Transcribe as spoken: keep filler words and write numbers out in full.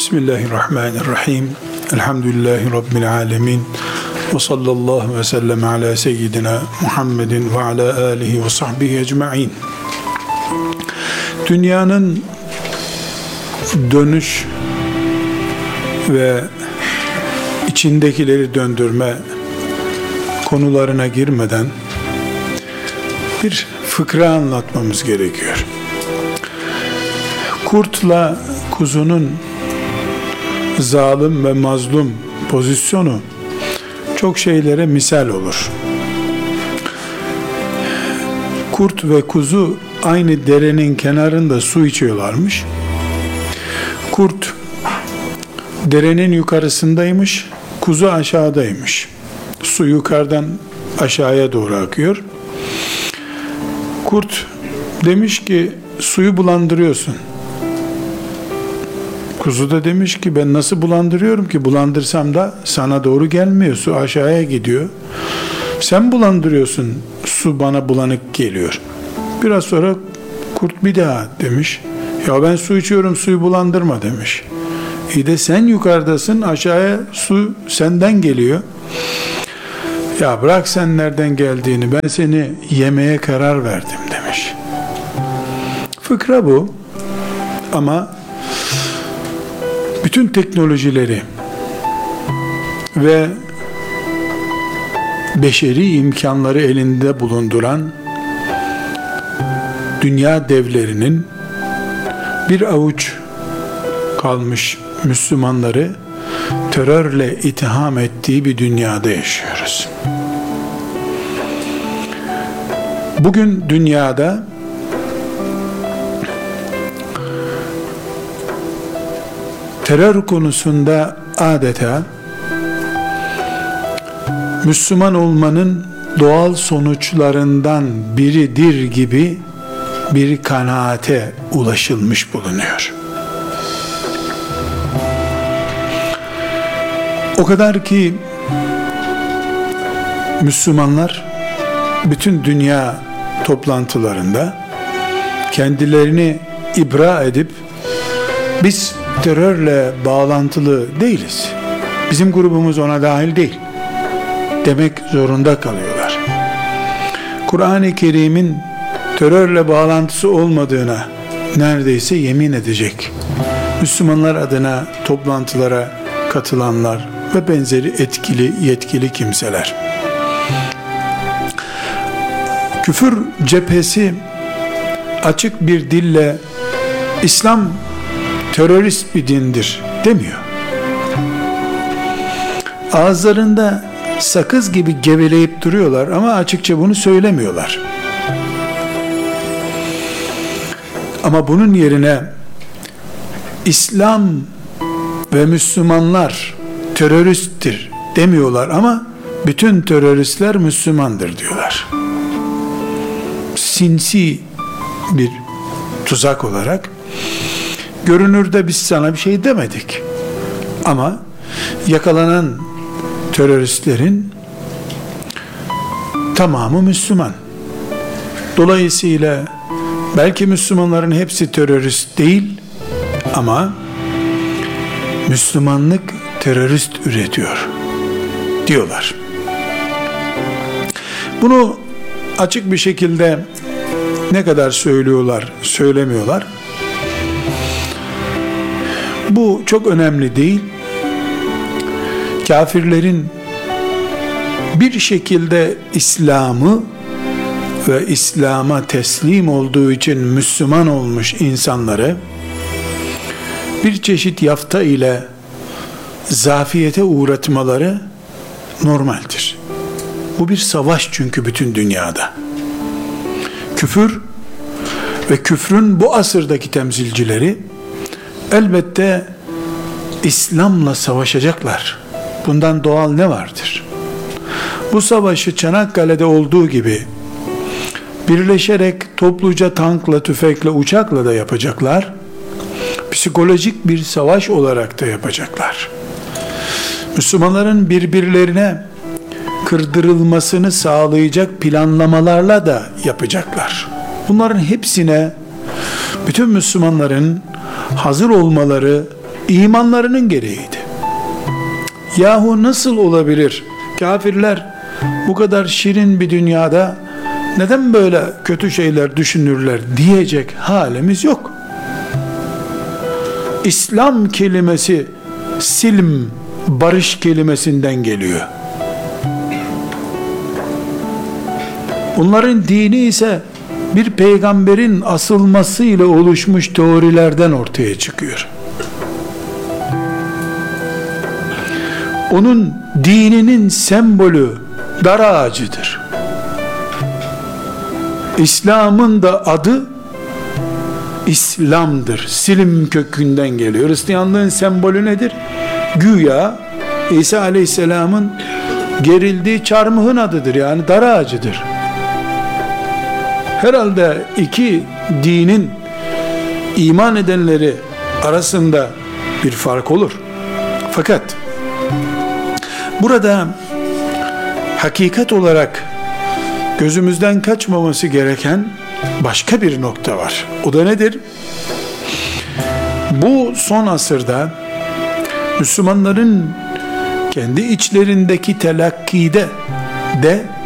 Bismillahirrahmanirrahim. Elhamdülillahi Rabbil alemin. Ve sallallahu ve sellem ala seyyidina Muhammedin ve ala alihi ve sahbihi ecma'in. Dünyanın dönüş ve içindekileri döndürme konularına girmeden bir fıkra anlatmamız gerekiyor. Kurtla kuzunun zalim ve mazlum pozisyonu çok şeylere misal olur. Kurt ve kuzu aynı derenin kenarında su içiyorlarmış. Kurt derenin yukarısındaymış, kuzu aşağıdaymış. Su yukarıdan aşağıya doğru akıyor. Kurt demiş ki suyu bulandırıyorsun. Kuzu da demiş ki ben nasıl bulandırıyorum ki, bulandırsam da sana doğru gelmiyor, su aşağıya gidiyor. Sen bulandırıyorsun, su bana bulanık geliyor. Biraz sonra kurt bir daha demiş, ya ben su içiyorum, suyu bulandırma demiş. İyi de sen yukarıdasın, aşağıya su senden geliyor. Ya bırak sen nereden geldiğini, ben seni yemeye karar verdim demiş. Fıkra bu. Ama bütün teknolojileri ve beşeri imkanları elinde bulunduran dünya devlerinin bir avuç kalmış Müslümanları terörle itham ettiği bir dünyada yaşıyoruz. Bugün dünyada terör konusunda adeta Müslüman olmanın doğal sonuçlarından biridir gibi bir kanaate ulaşılmış bulunuyor. O kadar ki Müslümanlar bütün dünya toplantılarında kendilerini ibra edip biz terörle bağlantılı değiliz, bizim grubumuz ona dahil değil demek zorunda kalıyorlar. Kur'an-ı Kerim'in terörle bağlantısı olmadığına neredeyse yemin edecek Müslümanlar adına toplantılara katılanlar ve benzeri etkili yetkili kimseler. Küfür cephesi açık bir dille İslam terörist bir dindir demiyor. Ağızlarında sakız gibi geveleyip duruyorlar ama açıkça bunu söylemiyorlar. Ama bunun yerine İslam ve Müslümanlar teröristtir demiyorlar ama bütün teröristler Müslümandır diyorlar. Sinsi bir tuzak olarak görünürde biz sana bir şey demedik. Ama yakalanan teröristlerin tamamı Müslüman. Dolayısıyla belki Müslümanların hepsi terörist değil ama Müslümanlık terörist üretiyor diyorlar. Bunu açık bir şekilde ne kadar söylüyorlar, söylemiyorlar. Bu çok önemli değil. Kafirlerin bir şekilde İslam'ı ve İslam'a teslim olduğu için Müslüman olmuş insanları bir çeşit yafta ile zafiyete uğratmaları normaldir. Bu bir savaş çünkü bütün dünyada. Küfür ve küfrün bu asırdaki temsilcileri elbette İslam'la savaşacaklar. Bundan doğal ne vardır? Bu savaşı Çanakkale'de olduğu gibi birleşerek topluca tankla, tüfekle, uçakla da yapacaklar. Psikolojik bir savaş olarak da yapacaklar. Müslümanların birbirlerine kırdırılmasını sağlayacak planlamalarla da yapacaklar. Bunların hepsine bütün Müslümanların hazır olmaları İmanlarının gereğiydi. Yahu nasıl olabilir? Kafirler bu kadar şirin bir dünyada neden böyle kötü şeyler düşünürler diyecek halimiz yok. İslam kelimesi silm, barış kelimesinden geliyor. Onların dini ise bir peygamberin asılmasıyla oluşmuş teorilerden ortaya çıkıyor. Onun dininin sembolü dar ağacıdır. İslam'ın da adı İslam'dır. Silim kökünden geliyor. Hristiyanlığın sembolü nedir? Güya İsa Aleyhisselam'ın gerildiği çarmıhın adıdır. Yani dar ağacıdır. Herhalde iki dinin iman edenleri arasında bir fark olur. Fakat burada hakikat olarak gözümüzden kaçmaması gereken başka bir nokta var. O da nedir? Bu son asırda Müslümanların kendi içlerindeki telakkide de